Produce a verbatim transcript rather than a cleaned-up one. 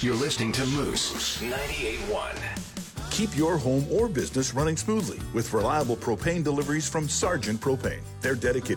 You're listening to Moose ninety-eight point one. Keep your home or business running smoothly with reliable propane deliveries from Sargent Propane. They're dedicated